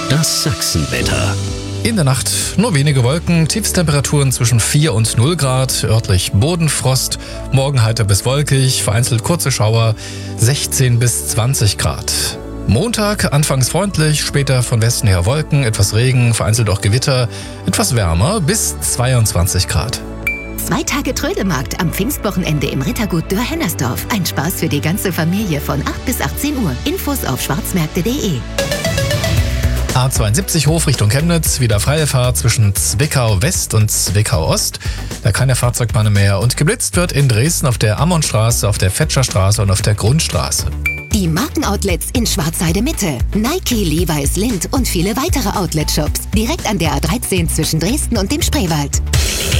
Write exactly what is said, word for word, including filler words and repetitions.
Das Sachsenwetter. In der Nacht nur wenige Wolken, Tiefstemperaturen zwischen vier und null Grad, örtlich Bodenfrost, morgen heiter bis wolkig, vereinzelt kurze Schauer, sechzehn bis zwanzig Grad. Montag anfangs freundlich, später von Westen her Wolken, etwas Regen, vereinzelt auch Gewitter, etwas wärmer bis zweiundzwanzig Grad. Zwei Tage Trödelmarkt am Pfingstwochenende im Rittergut Dörr-Hennersdorf. Ein Spaß für die ganze Familie von acht bis achtzehn Uhr. Infos auf schwarzmärkte punkt de. A zweiundsiebzig Hof Richtung Chemnitz, wieder freie Fahrt zwischen Zwickau West und Zwickau Ost. Da keine Fahrzeugpanne mehr und geblitzt wird in Dresden auf der Ammonstraße, auf der Fetscherstraße und auf der Grundstraße. Die Markenoutlets in Schwarzheide Mitte. Nike, Levi's, Lindt und viele weitere Outlet-Shops. Direkt an der A dreizehn zwischen Dresden und dem Spreewald.